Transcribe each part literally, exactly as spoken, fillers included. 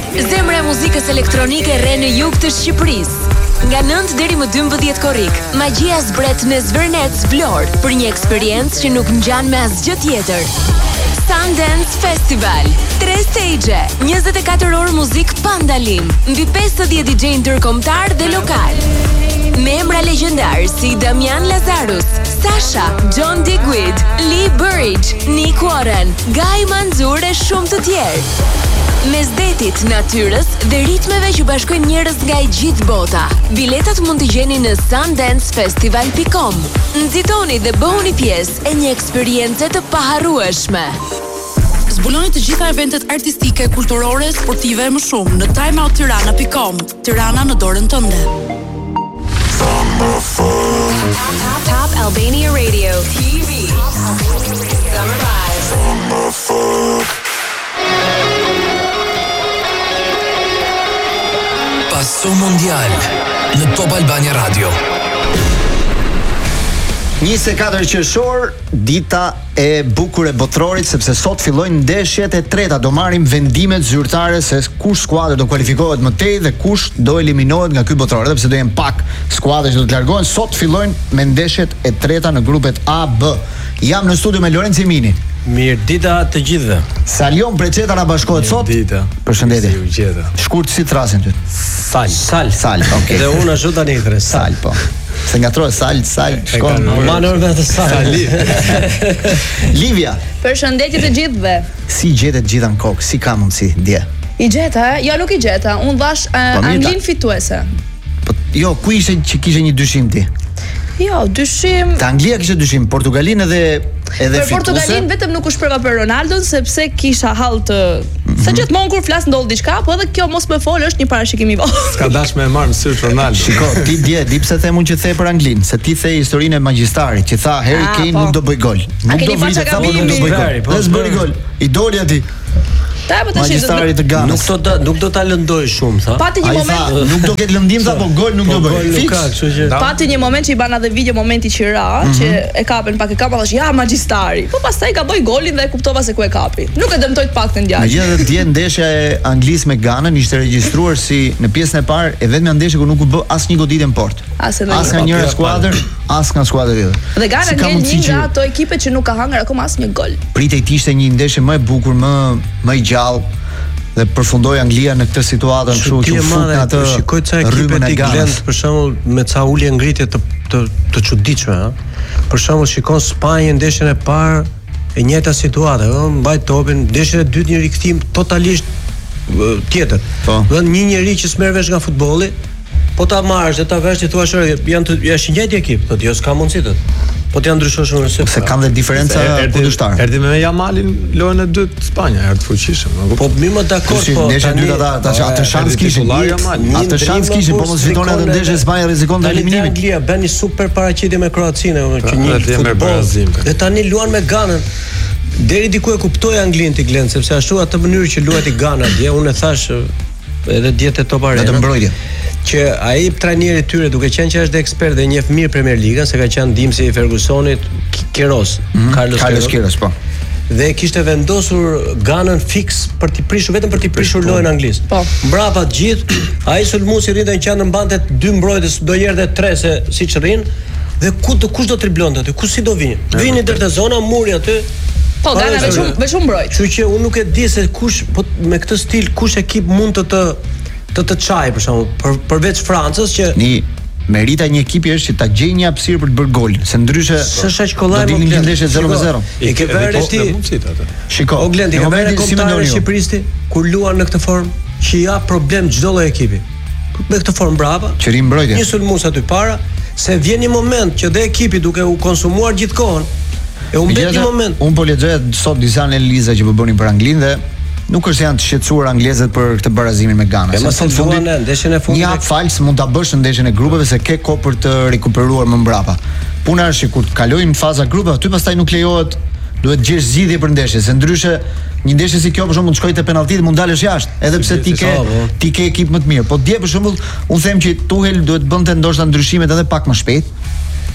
Concert, zemra e muzikës elektronike re në jug të Shqipërisë. Nga nëntë deri më dymbëdhjetë korrik, magjia zbret në Zvërnec Vlorë për një eksperiencë që nuk ngjan me asgjë tjetër. Sundance Festival, tre stage, njëzet e katër orë muzik pa ndalim, mbi pesëdhjetë D J ndërkombëtar dhe lokal. Me emra legjendar si Damian Lazarus, Sasha, John Digweed, Lee Burridge, Nick Warren, Guy Manzur e shumë të tjerë. Mes detit, natyrës dhe ritmeve që bashkojnë njerëz nga e gjithë bota. Biletat mund t'i gjeni në sundance festival dot com. Nxitoni dhe bëhuni pjesë e një eksperience të paharrueshme. Zbuloni të gjitha eventet artistike, kulturore, sportive e më shumë në timeout tirana dot com. Tirana në dorën tënde. Top, Top Albania Radio T V Summer Vibes. Passo Mondial në Top Albania Radio. njëzet e katër qershor, dita e bukur e botrorit, sepse sot fillojnë ndeshjet e treta, do marrim vendimet zyrtare se kush skuadër do kualifikohet më tej dhe kush do eliminohet nga ky botror, edhe pse do jenë pak skuadra që do të largohen. Sot fillojnë me ndeshjet e treta në grupet A, B. Jam në studio me Lorenzo Mini. Mirë dita të gjithëve. Salion Preceta na bashkohet sot. Dita. Përshëndetje. Si u gjeta. Shkurt si trasin ty. Sal. Sal. Sal, okay. Dhe unë ashtu tani tre. Sal, po. Se ngatrohet sal, sal, shkon. Ma në orë të sal. Livia. Përshëndetje të gjithëve. Si gjetet gjitha në kokë? Si ka mundsi dje? I gjeta, jo nuk i gjeta. Unë dhash uh, Anglin fituese. Po jo, ku ishte që kishe një dyshim ti? Jo, dyshim. Te Anglia kishte dyshim, Portugalinë edhe edhe për Portugalin vetëm nuk u shpreva për Ronaldon sepse kisha hall të mm-hmm. se gjithmonë kur flas ndodh diçka, po edhe kjo mos më fol është një parashikim i vogël. Ska dash me marr në syr Ronaldo. Shiko, ti dje, di pse them unë që the për Anglin, se ti the historinë e magjistarit, që tha Harry Kane nuk do bëj gol. Nuk do vitet sa nuk do bëj gol. Dhe s'bëri gol. Idoli aty. Ta po tash Magjistari të Ganës. Nuk do ta nuk do ta lëndoj shumë, tha. Pati një moment, tha, nuk do ketë lëndim sa po gol nuk do bëj. Fiks, kështu që. Pati një moment që i bana dhe video momenti që ra, mm-hmm. që e kapën pak e kapa thash ja Magjistari. Po pastaj gaboi golin dhe e kuptova se ku e kapi. Nuk e dëmtoi të paktën djalin. Megjithatë dje ndeshja e Anglisë me Ganën ishte regjistruar si në pjesën e parë e vetmja ndeshje ku nuk u bë asnjë goditje në port. As nga njëra skuadër, as nga skuadra tjetër. Dhe Gana ngel një nga ato ekipe që nuk ka hëngur akoma asnjë gol. Pritej të ishte një ndeshje më e bukur, më më i gjallë. Dhe përfundoi Anglia në këtë situatë kështu që u fut në atë. Shikoj ca ekipe të Glend për shembull me ca ulje ngritje të të të çuditshme, ëh. Për shembull shikon Spanjë ndeshjen e parë e njëjta situatë, ëh, mbaj topin, ndeshjen e dytë një rikthim totalisht tjetër. Do një njerëz që s'merr vesh nga futbolli, po ta marrësh dhe ta vesh ti thua janë të është njëjtë ekip, thotë jo s'ka mundësi thotë. Po ti ndryshon shumë se se kanë dhe diferenca kundërshtar. Erdhi me Yamalin lojën e dytë Spanja, erdhi fuqishëm. Po mi më dakord, po ndeshja e dytë ata atë shans kishin. Atë shans kishin, po mos fiton edhe ndeshjen Spanja rrezikon eliminimin. Anglia bën një super paraqitje me Kroacinë, që një futboll. Dhe tani luan me Ganën. Deri diku e kuptoi Anglinë ti Glen, sepse ashtu atë mënyrë që luajti Gana dje, unë e thash edhe djetë e Top Arena. Atë mbrojtje. Që ai trajneri i tyre duke qenë që është ekspert dhe njeh mirë Premier Ligën, se ka qenë ndihmësi i Fergusonit, Queiroz, mm-hmm. Carlos Carlos Queiroz, po. Dhe kishte vendosur Ganën fiks për t'i prishur vetëm për t'i prishur lojën anglisë. Po. Mbrapa të gjithë, ai sulmuesi rrinte në qendër mbante dy mbrojtës, do jerdhe tre se siç rrin, dhe ku do kush do triblonte aty, kush si do vinë. Vini deri te zona muri aty. Po Gana me shumë me shumë mbrojtës. Kështu që unë nuk e di se kush po me këtë stil kush ekip mund të të të të çaj për shembull, për përveç Francës që ni merita një ekipi është që ta gjejë një hapësirë për të bërë gol, se ndryshe s'është aq kollaj më vjen ndeshje zero me zero. E ke vënë ti. Shiko, o Glendi, ke vënë kombëtarë shqipëristi kur luan në këtë formë që ja problem çdo lloj ekipi. Me këtë formë brava, që ri mbrojtje. Një sulmues aty para, se vjen një moment që dhe ekipi duke u konsumuar gjithkohon, e u mbet një moment. Un po lexoja sot disa analiza që po bënin për Anglinë dhe nuk është se janë të shqetësuar anglezët për këtë barazimin me Ganën. Se sot fundi ndeshjen e fundit. Një hap fals mund ta bësh në ndeshjen e grupeve se ke kohë për të rikuperuar më mbrapa. Puna është kur të kalojnë në faza grupeve, aty pastaj nuk lejohet, duhet gjesh zgjidhje për ndeshje, se ndryshe një ndeshje si kjo për shembull mund të shkojë te penalltit, mund dalësh jashtë, edhe pse ti ke ti ke ekip më të mirë. Po dje për shembull, un them që Tuchel duhet bënte ndoshta ndryshimet edhe pak më shpejt.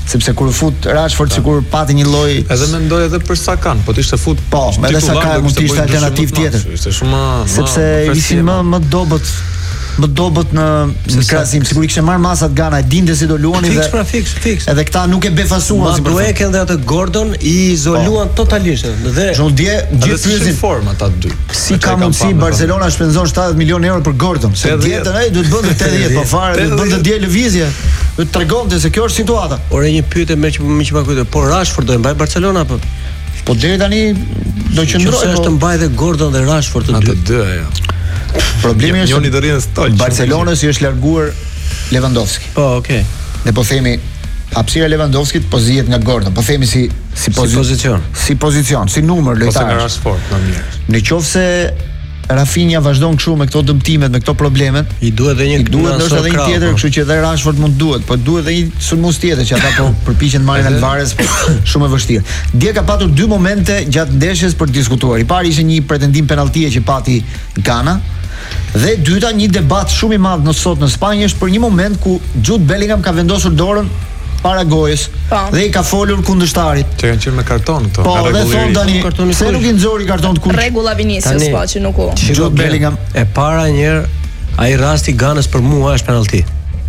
sepse kur fut Rashford sikur pati një lloj edhe mendoj edhe për Sakan, po të ishte fut po, edhe Sakan mund të ishte alternativë tjetër. Ishte shumë sepse ishin më më dobët më dobët në në krahasim, sigurisht kishte marr masat Gana, e dinte si do luani dhe pra fix, fix. Edhe këta nuk e befasuan si për Dueken dhe atë Gordon i izoluan totalisht dhe Zon dje gjithë pyesin forma ata dy. Si ka mundsi Barcelona shpenzon shtatëdhjetë milionë euro për Gordon? Se dietën ai duhet bënte tetëdhjetë, po fare duhet bënte dje lëvizje. Do të tregonte se kjo është situata. Ore një pyetje më që më që pa kujtë, po Rashford do e mbaj Barcelona apo? Po deri tani do qëndrojë. Nëse është mbaj dhe Gordon dhe Rashford të dy. Ato dy ajo. Problemi është njëri do rrinë stol. Barcelonës i është larguar Lewandowski. Po, okay. Ne po themi hapësira Lewandowskit po zihet nga Gordon. Po themi si si, pozi si pozicion, si pozicion, si numër lojtar. Ose nga Rashford, më mirë. Në qoftë se Rafinha vazhdon kështu me këto dëmtimet, me këto problemet, i duhet edhe një i duhet ndoshta edhe një tjetër, kështu që edhe Rashford mund duhet, po duhet edhe një sulmues tjetër që ata po përpiqen të marrin Alvarez, po shumë e vështirë. Dje ka patur dy momente gjatë ndeshjes për të diskutuar. I pari ishte një pretendim penaltie që pati Gana, dhe dyta një debat shumë i madh në sot në Spanjë është për një moment ku Jude Bellingham ka vendosur dorën para gojës dhe i ka folur kundërshtarit. Që kanë qenë me karton këto. Po, dhe thon tani, pse nuk i nxori karton të kuq? Rregulla Vinicius po që nuk u. Jude Bellingham e para një herë ai rasti Ganës për mua është penalti.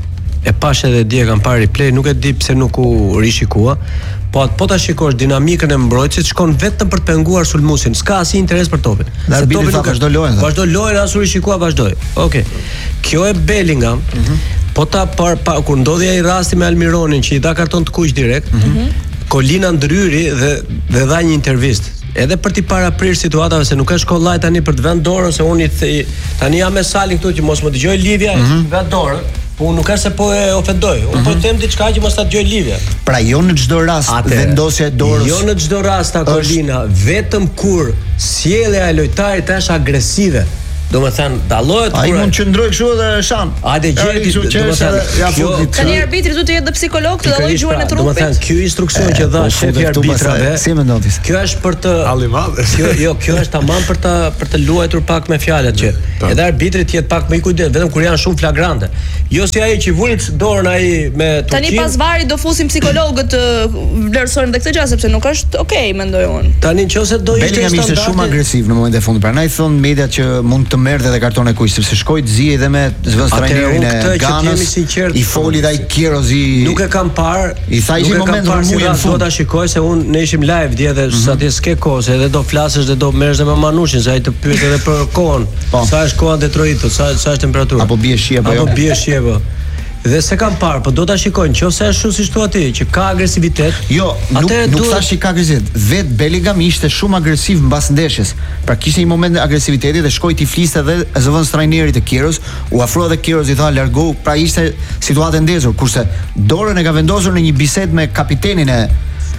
E pash edhe dje kam parë replay, nuk e di pse nuk u rishikua. Po atë po ta shikosh dinamikën e mbrojtësit shkon vetëm për të penguar sulmuesin, s'ka asnjë interes për topin. Se topi nuk vazhdo lojën. Vazhdo lojën, as u rishikua, vazhdoi. Okej. Kjo e Bellingham, mm -hmm. po ta par, pa, kur ndodhi ai rasti me Almironin që i dha karton të kuq direkt, mm -hmm. Kolina ndryri dhe dhe dha një intervistë. Edhe për t'i paraprir situatave se nuk ka shkollaj tani për të vënë dorën se unë i tani jam me Salin këtu që mos më dëgjoj Livia, mm -hmm. vë dorën. Po unë nuk është se po e ofendoj, unë po them diçka që mos ta dëgjoj Livia. Pra jo në çdo rast vendosja e dorës. Jo në çdo rast Kolina, vetëm kur sjellja e lojtarit është agresive. Do më thënë, dallohet kur ai mund qëndroj kështu edhe shan. Hajde gjeti, do të thënë, ja futi. Tani arbitri duhet të jetë psikolog të dallojë gjuhën e trupit. Do të thënë, ky instruksion që dha shefi arbitrave, si mendon ti? Kjo është për të halli madh. Kjo jo, kjo është tamam për të për të luajtur pak me fjalët që edhe arbitri të jetë pak më i kujdes, vetëm kur janë shumë flagrante. Jo si ai që vulit dorën ai me Turqin. Tani pas varit do fusim psikologët të vlerësojnë edhe këtë gjë sepse nuk është okay, mendoj unë. Tani nëse do ishte standardi. Ishte shumë agresiv në momentin e fundit. Prandaj thon media që mund të merrte edhe karton e kuq sepse shkoi të zi edhe me zvendës trajnerin e Ganës. I foli dhe ai Kierozi. Nuk e kam parë. I tha ishte moment rëmujë në fund. Do ta shikoj se unë ne ishim live dje dhe sa ti s'ke kohë, se edhe do flasësh dhe do merresh edhe me Manushin, se ai të pyet edhe për kohën. Sa është koha në Detroit, sa sa është temperatura? Apo bie shi apo jo? Apo bie shi apo. Dhe se kam parë, po do ta shikojnë, nëse është shumë siç thua ti, që ka agresivitet. Jo, nuk nuk thash që ka agresivitet. Vet Bellingham ishte shumë agresiv mbas ndeshjes. Pra kishte një moment agresiviteti dhe shkoi ti fliste edhe zëvendës trajnerit të Kieros, u afroi edhe Kieros i tha largo, pra ishte situatë e ndezur, kurse dorën e ka vendosur në një bisedë me kapitenin e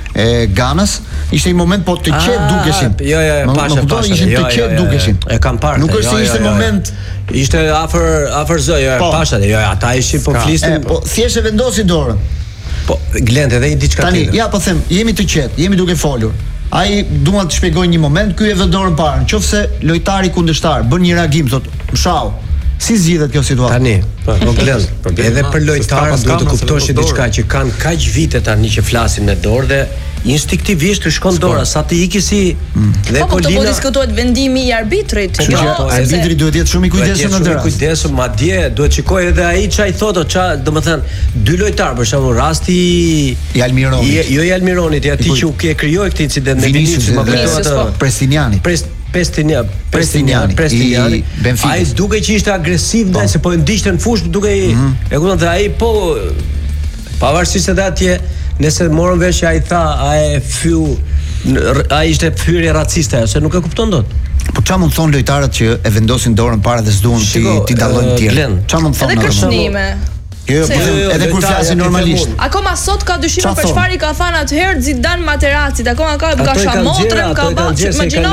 e Ganës, ishte një moment po të qet dukeshin. Jo, jo, pasha, pasha. Ishte të qet dukeshin. E kam parë. Nuk është se ishte moment ishte afër afër zë, jo, pasha, jo, ata ishin po flisnin. Po thjesht e vendosi dorën. Po Glend edhe një diçka tjetër. Tani, ja po them, jemi të qet, jemi duke folur. Ai dua të shpjegoj një moment, ky e vë dorën parë. Nëse lojtari kundërshtar bën një reagim, thotë, "Mshau, si zgjidhet kjo situatë?" Tani, po Glend, edhe për lojtarët duhet të kuptosh diçka që kanë kaq vite tani që flasin me dorë dhe instinktivisht të shkon dora sa të iki si dhe po, Kolina. Po po diskutohet vendimi i arbitrit. Po, jo, arbitri duhet të jetë shumë i kujdesshëm në dorë. Kujdesshëm, madje duhet shikoj edhe ai çai thotë, ça, domethënë, dy lojtar për shembull rasti i Almironit. Jo i Almironit, i atij që u krijoi këtë incident me Vinicius, me Prestiniani. Prestiniani, Prestiniani, Prestiniani. Ai duke që ishte agresiv ndaj se po e ndiqte në fushë, duke i e kupton se ai po pavarësisht se atje nëse morën vesh ai tha, ai fyu, ai ishte fyrje raciste, se nuk e kupton dot. Po çfarë mund thon lojtarët që e vendosin dorën para dhe s'duan ti ti dallojnë tjerë? Çfarë mund thonë? Edhe kërcënime. Jo, po edhe kur flasin normalisht. Akoma sot ka dyshime për çfarë i ka thënë atëherë Zidane Materazzi, akoma ka ka shamotrën, ka bërë, imagjino.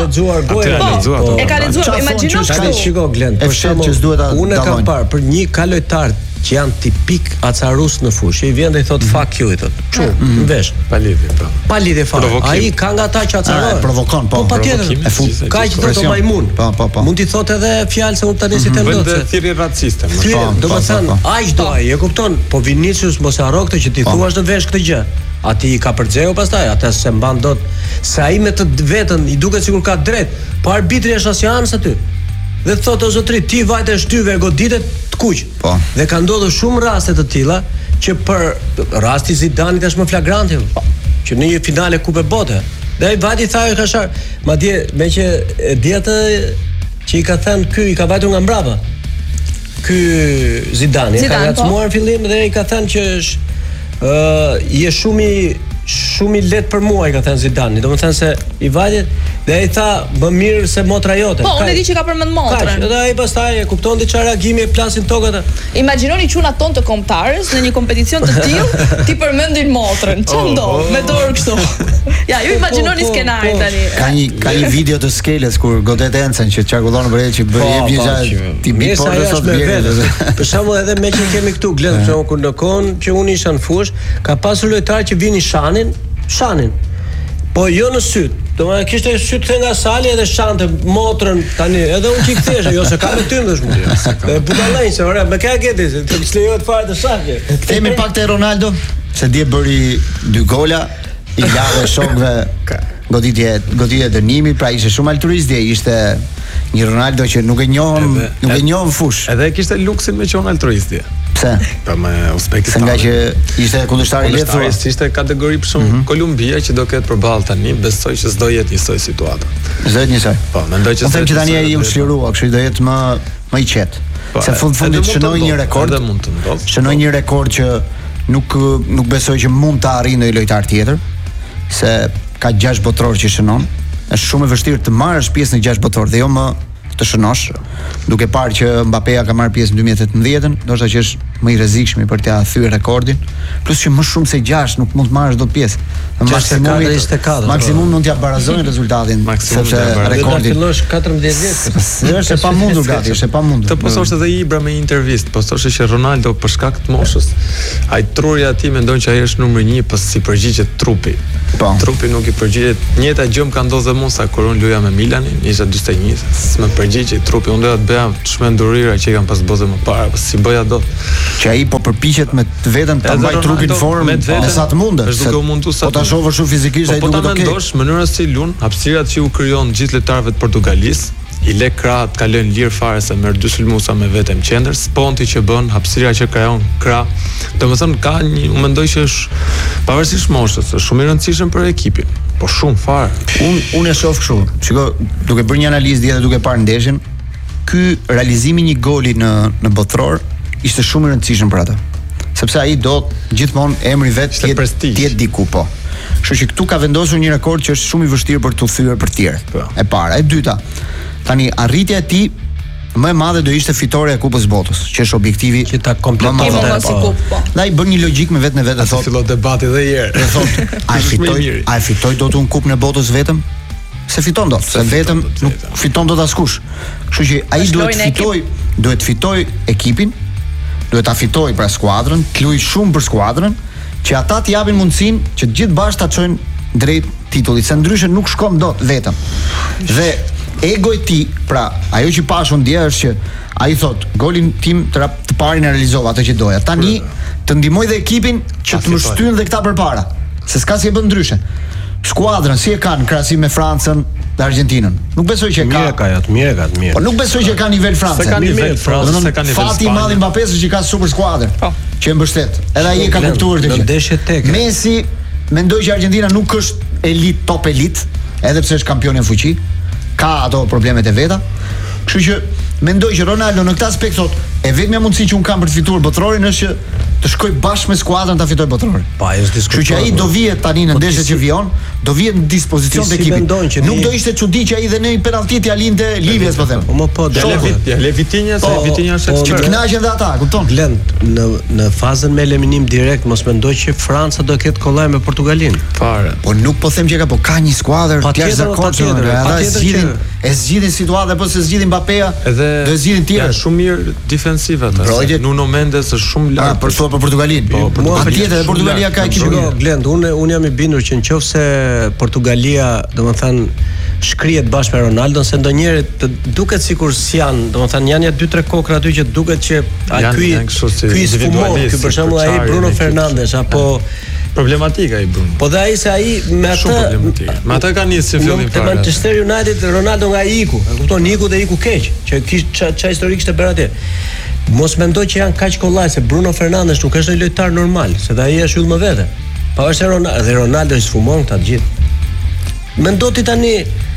E ka lexuar, imagjino kështu. Shiko Glend, për shembull, unë kam parë për një ka lojtar që janë tipik acarus në fushë, i vjen dhe i thot fuck you, i thot. Çu, në vesh, pa lidhje, po. Pa lidhje fare. Ai ka nga ata që acarojnë. Provokon, po. Po patjetër. E fut kaq thotë majmun. Po, po, po. Mund t'i thotë edhe fjalë se unë tani si të ndodh. Vetë thirrje raciste, më shumë. Domethënë, aq do ai, e kupton? Po Vinicius mos e harro këtë që ti thuash në vesh këtë gjë. Ati i ka përxeu pastaj, atë se mban dot se ai me të vetën i duket sikur ka drejt, po arbitri është asians aty. Dhe thotë o zotri, ti vajtesh ty ve goditet të kuq. Po. Dhe ka ndodhur shumë raste të tilla që për rasti Zidanit është më flagrante, që në një finale Kupe Bote. Dhe ai vajti tha ka shar, madje me që e di atë që i ka thënë ky i ka vajtur nga mbrapa. Ky Zidani ka ngacmuar në fillim dhe i ka thënë që është ë je shumë i shumë i lehtë për mua, i ka thënë Zidani. Domethënë se i vajtet dhe ai tha më mirë se motra jote. Po, unë e di që ka përmend motrën. Dhe ai pastaj e kupton di çfarë reagimi e plasin tokat. Imagjinoni çuna ton të kombëtarës në një kompeticion të tillë, ti përmendin motrën. Ç'o ndodh me dorë kështu? Ja, ju imagjinoni skenarin tani. Ka një ka një video të skeles kur godet Encen që çarkullon për që bëj jep një gjë ti mi po sot bie. Për shembull edhe me që kemi këtu Glen, për shembull kur në kohën që unë isha në fush, ka pasur lojtarë që vinin shanin, shanin. Po jo në syt. Domethënë kishte syt të nga sali edhe shante motrën tani, edhe unë që kthesha, jo se ka me ty më shumë. E budallën se ora, me ka gjeti, të lejohet fare të shakje. Kthehemi pak te Ronaldo, se dje bëri dy gola, i lave shokëve goditje goditje dënimi, pra ishte shumë altruist dje, ishte një Ronaldo që nuk e njohëm, nuk e njohëm fush. Edhe kishte luksin me qenë altruist dje. Pse? Pa me Uzbekistan. Se nga që ishte kundërshtar i lehtë. Ishte kategori për shumë Kolumbia që do ketë përballë tani, besoj që s'do jetë njësoj situata. S'do jetë njësoj. Po, mendoj që s'do që tani ai u çlirua, kështu do jetë më më i qetë. Se fund fundit shënoi një rekord, edhe mund të ndodhë. Shënoi një rekord që nuk nuk besoj që mund ta arrijë ndonjë lojtar tjetër, se ka gjashtë botror që shënon. Është shumë e vështirë të marrësh pjesë në gjashtë botror dhe jo më të shënosh, duke parë që Mbappéja ka marrë pjesë në dy mijë e tetëmbëdhjetë, ndoshta që është më i rrezikshëm për t'ia thyer rekordin, plus që më shumë se gjashtë nuk mund të marrësh dot pjesë. Maksimumi ishte katër. Maksimum mund t'ia barazojnë rezultatin, sepse rekordi fillosh katërmbëdhjetë vjet. Është e pamundur gati, është e pamundur. Të pososh edhe Ibra me intervistë, pososh që Ronaldo për shkak të moshës, ai truri aty mendon që ai është numër një, po si përgjigjet trupi. Po. Trupi nuk i përgjigjet. Njëta gjë më ka ndodhur mua sa kur unë luja me Milanin, isha dyzet e një, s'më përgjigjej trupi, unë doja të bëja çmendurira që i kanë pas bozë më parë, po si bëja dot. Që ai po përpiqet me të vetën ta mbaj trupin në formë, sa të mundet. Është duke u munduar sa. Po ta shohësh shumë fizikisht ai duhet të ketë. Po ta mendosh mënyra si lun, hapësirat që u krijon gjithë lojtarëve të Portugalisë, i le krah të kalojnë lirë fare se merr dy sulmuesa me vetëm qendër, sponti që bën, hapësira që krijon krah. Domethënë ka një, unë mendoj që është pavarësisht moshës, është shumë i rëndësishëm për ekipin. Po shumë fare. Unë unë e shoh kështu. Shiko, duke bërë një analizë dietë duke parë ndeshjen, ky realizimi një goli në në botror ishte shumë i rëndësishëm për ata. Sepse ai do gjithmonë emri vet të jetë diku po. Kështu që këtu ka vendosur një rekord që është shumë i vështirë për t'u thyer për tjerë. E para, e dyta. Tani arritja e tij më e madhe do ishte fitoria e Kupës Botës, që është objektivi që ta kompletonte po. Dhe ai bën një logjik me vetën e vet, thotë fillo debati edhe një herë. Thotë, ai fitoi, ai fitoi dot un Kupën e Botës vetëm? Se fiton dot, se vetëm nuk fiton dot askush. Kështu që ai duhet fitoj, duhet fitoj ekipin, duhet ta fitoj pra skuadrën, të luajë shumë për skuadrën, që ata të japin mundësinë që të gjithë bashkë ta çojnë drejt titullit, se ndryshe nuk shkon dot vetëm. Dhe ego i tij, pra ajo që pashun dje është që ai thot, golin tim të, rap, të parin e realizova atë që doja. Tani të ndihmoj dhe ekipin që të më shtyjnë dhe këta përpara, se s'ka si e bën ndryshe. Skuadrën si e kanë krahasim me Francën dhe Argjentinën. Nuk besoj që ka. Mirë ka, ja, të mirë ka, të mirë. Po nuk besoj që ka nivel Francë. Se ka nivel Francë, se ka nivel Spanja. Fati i madh i Mbappés është që ka super skuadër. Po. Që e mbështet. Edhe ai e ka kuptuar këtë. Në ndeshje tek. Messi mendoj që Argentina nuk është elit top elit, edhe pse është kampion në fuqi. Ka ato problemet e veta. Kështu që mendoj që Ronaldo në këtë aspekt thot, e vetmja mundësi që un kam për të fituar botrorin është që të shkoj bashkë me skuadrën ta fitoj botrorin. Pa, është diskutuar. Kështu që ai do vihet tani në ndeshjet që vijon, do vihet në dispozicion të ekipit. Nuk do ishte çudi që ai dhe në penallti t'ia linte Livias, po them. Po po, le Vitinha, se Vitinha është ekspert. Që të kënaqen dhe ata, kupton? Lent në në fazën me eliminim direkt mos mendoj që Franca do ketë kollaj me Portugalin. Fare. Po nuk po them që ka, po ka një skuadër të jashtëzakonshme. Ata zgjidhin, e zgjidhin situatën, po se zgjidhin Mbappéja, do e zgjidhin tjerë. Janë shumë mirë defensive ata. Nuno Mendes është shumë lart. Për për Portugalin. Po, patjetër edhe Portugalia ka ekip. Glend, unë unë jam i bindur që nëse Portugalia, domethënë shkrihet bashkë me Ronaldo, se ndonjëherë të duket sikur s'janë, domethënë janë ja dy tre kokra aty që duket që ky ky sfumon, ky për shembull ai Bruno Fernandes apo problematika i Bruno. Po dhe ai se ai me atë shumë problematikë. Me atë ka nisë fillim fare. Te Manchester United Ronaldo nga iku, e kupton, iku dhe iku keq, që kishte ç'a histori kishte bërë atje. Mos mendoj që janë kaq kollaj se Bruno Fernandes nuk është një lojtar normal, se ai është yll më vete. Pavarësisht se Ronaldo dhe Ronaldo i sfumon këta të gjithë. Mendo ti tani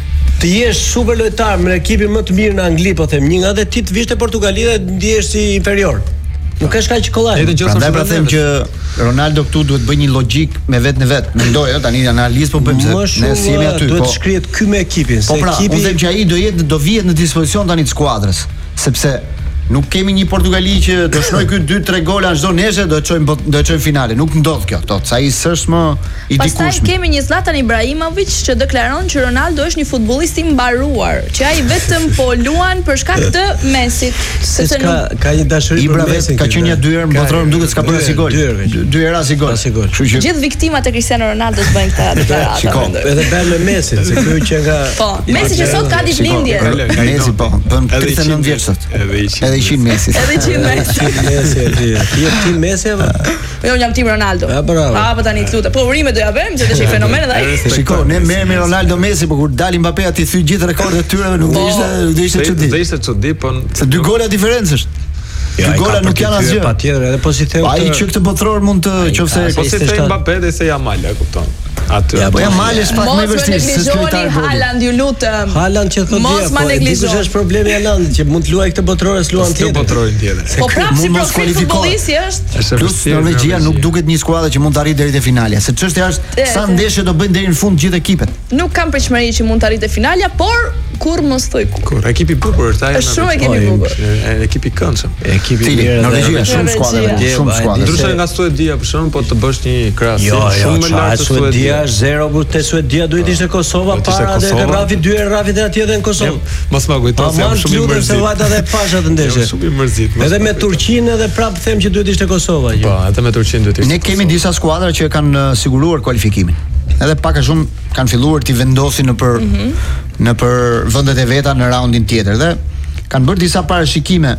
të jesh super lojtar me ekipin më të mirë në Angli, po them, një nga dhe ti të vish te Portugalia dhe ndihesh si inferior. Nuk është kaq kollaj. Prandaj pra them që Ronaldo këtu duhet bëj një logjik me vetë në vetë. Mendoj, ëh, tani analizë po bëjmë se ne si jemi aty, po. Duhet shkrihet ky me ekipin, se po pra, ekipi. Unë them që ai do jetë do vihet në dispozicion tani të skuadrës, sepse nuk kemi një Portugali që do shnoj ky dy tre gola çdo nesër, do e çojmë do e çojmë finale. Nuk ndodh kjo, thot. Sa ai s'është më i dikush. Pastaj kemi një Zlatan Ibrahimović që deklaron që Ronaldo është një futbollist i mbaruar, që ai vetëm po luan për shkak të Messit, sepse ka ka një dashuri për Messin. Ka qenë dy herë mbotror, më duket s'ka bërë si gol. Dy herë si gol. Kështu që gjithë viktimat e Cristiano Ronaldos bëjnë këtë deklaratë. Shikoj, edhe bën me Messin, se ky që nga Po, Messi që sot ka ditëlindje. Messi po, bën tridhjetë e nëntë vjeç sot. Edhe i shin Messi. Edhe i shin Messi. Messi, ti je tim Messi apo? Jo, jam tim Ronaldo. Ah, bravo. Ah, po tani të lutem. Po urime do ja bëjmë, se është një fenomen edhe ai. Shikoj, ne merrem me Ronaldo Messi, por kur dali Mbappé aty thy gjithë rekordet e tyre, nuk do ishte, nuk do ishte çudi. Do ishte çudi, po se dy gola diferencë është. Dy gola nuk janë asgjë. Patjetër, edhe po si theu. Ai që këtë botror mund të, qofse po si theu Mbappé dhe se Yamal, e kupton. Aty. Ja, po Yamal është pak më i vështirë se lojtar. Haaland, ju lutem. Haaland që thotë dia, po dikush është problemi i Haalandit që mund të luajë këtë botror, s'luan tjetër. Këtë botrorin tjetër. Po prapë si profil futbollisti është. Plus Norvegjia nuk duket një skuadër që mund të arrijë deri te finalja, se çështja është sa ndeshje do bëjnë deri në fund gjithë ekipet. Nuk kam pritshmëri që mund të arrijë te finalja, por kur mos thoj kur. Kur ekipi i bukur është ai. Është shumë ekip i bukur. Ekipi i këndshëm. Ekipi i mirë. Norvegjia shumë skuadra, shumë skuadra. Ndryshe nga Suedia për shkakun, po të bësh një krahasim shumë më lart se Suedia, zero për te Suedia duhet ishte Kosova para dhe ka Rafi dy herë Rafi dhe atje edhe në Kosovë. Mos ma kujto se jam shumë i mërzit. Se vajta dhe pasha të ndeshje. Shumë i mërzit. Edhe me Turqinë edhe prap them që duhet ishte Kosova. Po, edhe me Turqinë duhet ishte. Ne kemi disa skuadra që kanë siguruar kualifikimin. Edhe pak a shumë kanë filluar të vendosin në për mm -hmm. në për vendet e veta në raundin tjetër dhe kanë bërë disa parashikime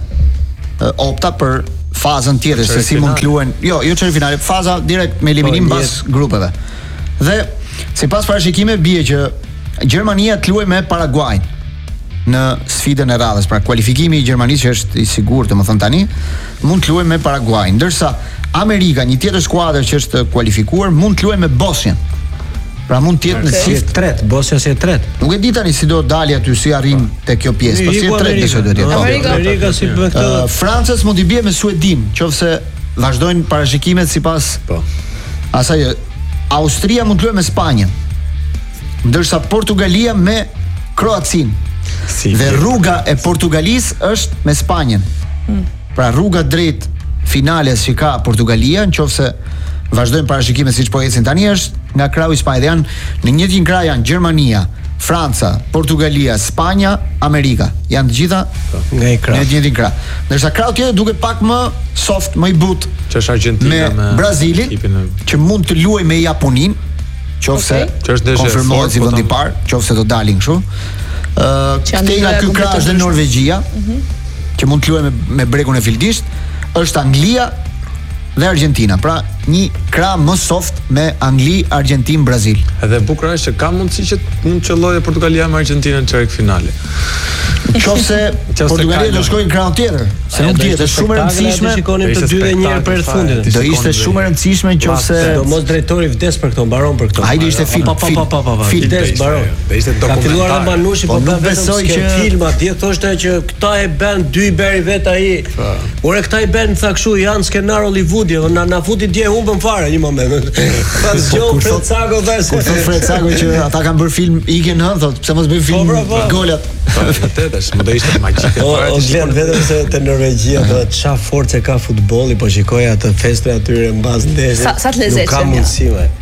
opta për fazën tjetër se si mund të luajnë. Jo, jo çfarë finale, faza direkt me eliminim mbas grupeve. Dhe sipas parashikimeve bie që Gjermania të luajë me Paraguayn në sfidën e radhës, pra kualifikimi i Gjermanisë që është i sigurt, domethënë tani, mund të luajë me Paraguayn, ndërsa Amerika, një tjetër skuadër që është kualifikuar, mund të luajë me Bosnjën. Pra mund të jetë në si tret, Bosnia si e tret. Nuk e di tani si do dalë aty, si arrin te kjo pjesë, po si e tret nëse do të jetë. Amerika si bën këtë. Francës mund i bie me Suedin, qofse vazhdojnë parashikimet sipas po. Asaj Austria mund të luajë me Spanjën. Ndërsa Portugalia me Kroacinë. Si dhe rruga e Portugalisë është me Spanjën. Hmm. Pra rruga drejt finales që ka Portugalia, nëse vazhdojnë parashikimet siç po ecin tani, është nga krahu i Spanjës. Janë në një njëjtin krah janë Gjermania, Franca, Portugalia, Spanja, Amerika. Janë të gjitha nga një krah. Në një njëjtin krah. Ndërsa krahu tjetër duket pak më soft, më i butë, që është Argentina me, me Brazilin, që mund të luajë me Japoninë, qofse okay. konfirmohet si vend i parë, qofse do dalin kështu. Ë, uh, këtej nga ky krah është Norvegjia, mm -hmm. që mund të luajë me, me bregun e Fildisht, është Anglia dhe Argentina. Pra një krah më soft me Angli, Argentinë, Brazil. Edhe bukur është që ka mundësi që mund të qellojë Portugalia me Argentinën në çerek finale. Qofse Portugalia do shkojnë në krah tjetër, se nuk dihet, është shumë e rëndësishme. Shikonin të dy dhe një herë për fundit. Do ishte shumë e rëndësishme nëse do mos drejtori vdes për këto, mbaron për këto. Ai do ishte film, film, film, vdes mbaron. Do ishte dokumentar. Ka filluar Manushi, po nuk besoj që film atje thoshte që këta e bën dy i beri vet ai. Ore këta i bën tha kështu, janë skenar Hollywoodi, na na futi dje humbën fare një moment. Pas jo Fredsago thash. Kur thot Fredsago që ata kanë bërë film ikën hën, thot pse mos bëjmë film golat. Vërtetë, më do ishte magjike. O glen vetëm se te Norvegjia do të çfarë forcë ka futbolli, po shikoj atë festën atyre mbas ndeshjes. Sa sa të lezetshëm. Nuk ka mundësi më.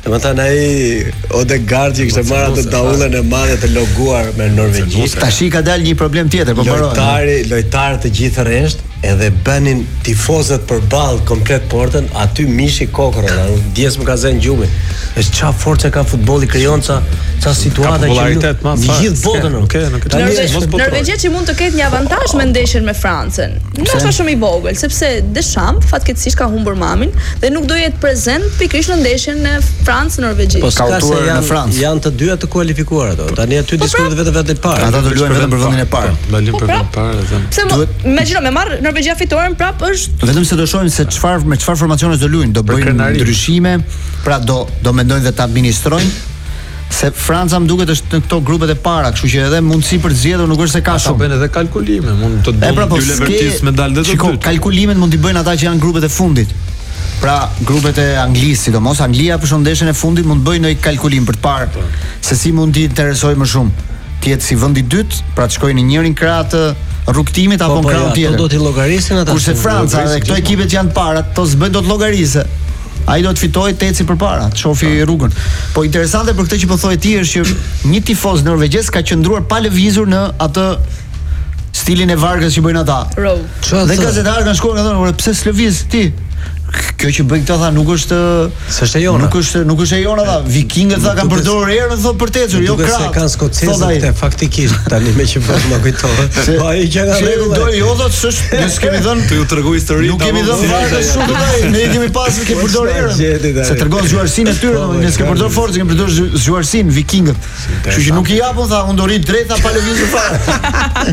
Domethënë ai Odegaard që kishte marrë atë daullën e madhe të loguar me Norvegji. Tash ka dalë një problem tjetër, po mbaroj. Lojtari, lojtarë të gjithë rresht, edhe bënin tifozët përballë komplet portën, aty mishi kokra, dies më ka zënë gjumi. Është çfarë forcë ka futbolli, krijon ca ca situata që në gjithë botën. Okej, nuk e di. Norvegjia që mund të ketë një avantazh me ndeshjen me Francën. Ndoshta shumë i vogël, sepse Deschamps fatkeqësisht ka humbur mamin dhe nuk do jetë prezent pikërisht në ndeshjen në Francë-Norvegji. Po ka tuar në Francë. Janë të dyja të kualifikuar ato. Tani aty diskutohet vetëm vetë e parë. Ata do luajnë vetëm për vendin e parë. Luajnë për vendin e parë dhe. Pse imagjino me marr Norvegjia fitoren prap është vetëm se do shohim se çfarë me çfarë formacione do luajnë, do bëjnë ndryshime, pra do do mendojnë dhe ta administrojnë. Se Franca më duket është në këto grupet e para, kështu që edhe mundësi për zgjedhur nuk është se ka shumë. Ata bëjnë edhe kalkulime, mund të bëjnë dy Levertis medalë të dytë. Shiko, kalkulimet mund t'i bëjnë ata që janë grupet e fundit. Pra, grupet e Anglisë, sidomos Anglia për shëndeshjen e fundit mund të bëjë një kalkulim për të parë se si mund t'i interesojë më shumë. Të jetë si vendi i dytë, pra të shkojnë në njërin krah të rrugtimit apo në krah tjetër. Po do t'i llogarisin ata. Kurse Franca dhe këto ekipet që janë para, to s'bën dot llogarisë. Ai do të fitojë të eci përpara, të shofi rrugën. Po interesante për këtë që po thoje ti është që një tifoz norvegjez ka qëndruar pa lëvizur në atë stilin e vargës që bëjnë ata. Dhe gazetarët kanë shkuar nga thonë, pse s'lëviz ti? Kjo që bëjnë këta tha nuk është s'është e jona. Nuk është nuk është e jona tha. Vikingët tha kanë përdorur erën thotë për tecur, jo krah. Se kanë skocezët te faktikisht tani me që bëhet më kujtohet. Po ai që ka rregull. Do jo thotë s'është, ne s'kemi dhënë të ju tregoj histori. Nuk kemi dhënë vargës shumë ai, ne kemi pasur që përdor erën. Se tregon zgjuarsinë e tyre, ne s'kemë përdor forcë, kemi përdor zgjuarsinë vikingët. Kështu që nuk i japun tha, unë do ri drejta pa lëvizur fare.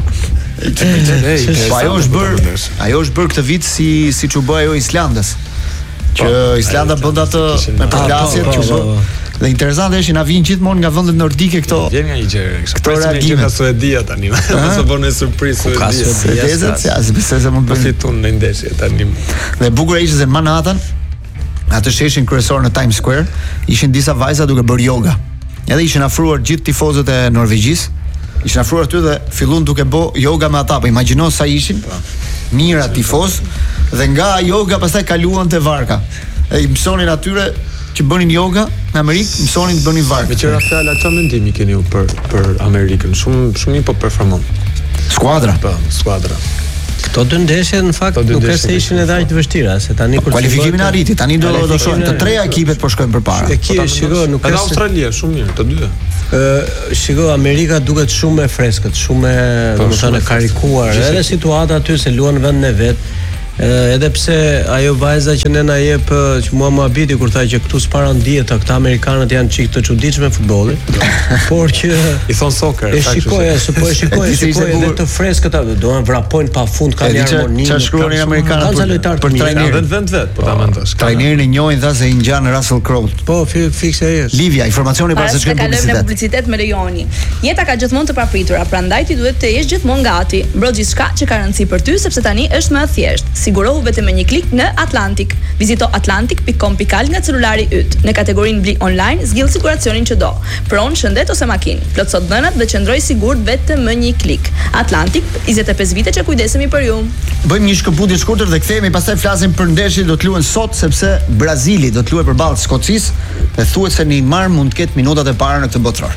Po ajo është bër, ajo është bër këtë vit si siç u bë ajo Islandës. Që Islanda bën atë me përplasje që bë. Dhe interesante është që na vijnë gjithmonë nga vendet nordike këto. Vjen nga një gjë. Këto reagime nga Suedia tani. Mos u bën surprizë Suedia. Suedia, ja, besoj se mund të bëjë fitun në ndeshje tani. Dhe bukur ishte se në Manhattan, atë sheshin kryesor në Times Square, ishin disa vajza duke bërë yoga. Edhe ishin afruar gjithë tifozët e Norvegjisë. Ishin afruar aty dhe filluan duke bë yoga me ata. Po imagjino sa ishin mira tifoz dhe nga yoga pastaj kaluan te varka. E i mësonin atyre që bënin yoga në Amerikë, mësonin të bënin varka. Me qëra fjala, çfarë mendimi keni ju për për Amerikën? Shumë shumë po performon. Skuadra. Po, skuadra. Këto dy ndeshje në fakt nuk është se ishin edhe aq të vështira, se tani kur kualifikimin arriti, tani do do shohim të treja ekipet po shkojnë përpara. E kjo shiko, nuk është Australia shumë mirë, të dyja. Ë, shiko, Amerika duket shumë e freskët, shumë e, domethënë e karikuar, edhe situata aty se luan vendin e vet. Edhe pse ajo vajza që nëna jep që mua më habiti kur tha që këtu s'para ndieta, këta amerikanët janë çik të çuditshëm futbolli, por që i thon soccer. E shikoj, se po e shikoj, shikoj edhe të freskët atë, do të vrapojnë pafund kanë harmoni. Çfarë shkruanin amerikanët për trajnerin? Vend vend vet, po ta mendosh. Trajnerin e njohin tha se i ngjan Russell Crowe. Po fikse ai është. Livia, informacioni para se shkojmë në publicitet. publicitet me lejoni. Jeta ka gjithmonë të papritura, prandaj ti duhet të jesh gjithmonë gati. Mbro gjithçka që ka rëndësi për ty sepse tani është më e thjeshtë. Sigurohu vetëm me një klik në Atlantic. Vizito atlantic dot com dot al nga celulari yt. Në kategorinë bli online, zgjidh siguracionin që do. Pron, shëndet ose makinë. Plotso dhënat dhe qëndroj sigurt vetëm me një klik. Atlantic, njëzet e pesë vite që kujdesemi për ju. Bëjmë një shkëputje të shkurtër dhe kthehemi, pastaj flasim për ndeshjen do të luajnë sot sepse Brazili do të luajë përballë Skocisë dhe thuhet se Neymar mund të ketë minutat e para në këtë botror.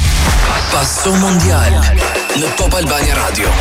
Passo Mondial në Top Albania Radio.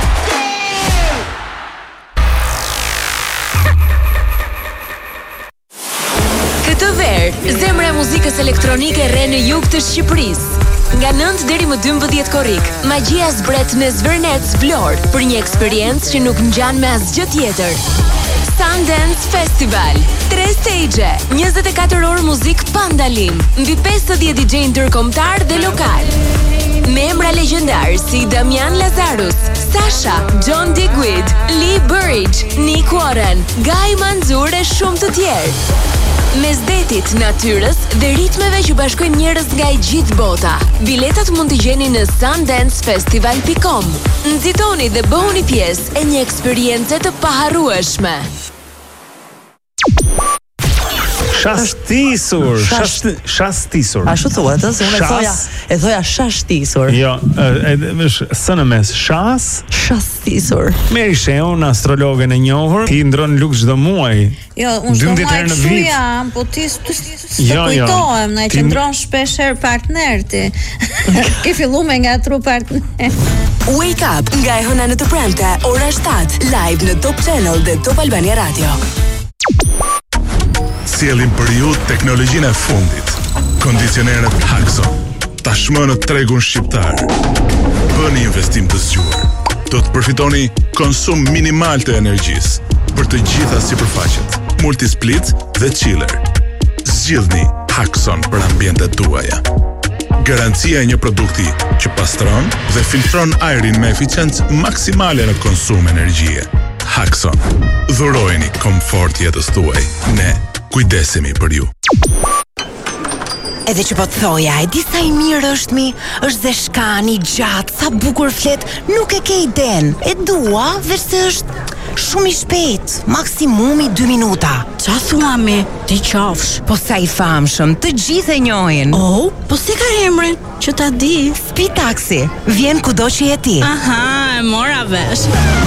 Këtë verë, zemra e muzikës elektronike rre në jug të Shqipërisë. Nga nëntë deri më dymbëdhjetë korrik, magjia zbret në Zvërnec Vlorë për një eksperiencë që nuk ngjan me asgjë tjetër. Sundance Festival, tre stage, njëzet e katër orë muzik pa ndalim, mbi pesëdhjetë D J ndërkombëtar dhe lokal. Me emra legjendar si Damian Lazarus, Sasha, John Digweed, Lee Burridge, Nick Warren, Guy Manzur e shumë të tjerë. Mes detit, natyrës dhe ritmeve që bashkojnë njerëz nga i gjithë bota. Biletat mund t'i gjeni në sundance festival dot com. Nxitoni dhe bëhuni pjesë e një eksperience të paharrueshme. Shastisur, shast, shastisur. Ashtu thuhet, se unë e thoja, e thoja shashtisur. Jo, është së në mes, shas, shastisur. Meri Sheun, astrologen e njohur, ti ndron luk çdo muaj. Jo, unë s'po muaj kështu jam, po ti të kujtohem, na e qëndron shpesh herë partner ti. Ke fillu me nga tru partner. Wake Up nga e hëna në të premte, ora shtatë, live në Top Channel dhe Top Albania Radio. Sjellim për ju teknologjinë e fundit. Kondicionerët Haxon. Tashmë në tregun shqiptar. Bëni investim të zgjuar. Do të përfitoni konsum minimal të energjisë për të gjitha sipërfaqet, multisplit dhe chiller. Zgjidhni Haxon për ambientet tuaja. Garancia e një produkti që pastron dhe filtron ajrin me eficiencë maksimale në konsum energjie. Haxon. Dhurojeni komfort jetës tuaj. Ne kujdesemi për ju. Edhe që po të thoja, e di sa i mirë është mi, është dhe shkani, gjatë, sa bukur flet, nuk e ke iden. E dua, veç se është shumë i shpejt, maksimumi dy minuta. Qa thua mi, ti qafsh? Po sa i famshëm, të gjithë e njohin. Oh, po si ka emrin, që ta di? Speed Taxi, vjen kudo që je ti. Aha, e mora vesh.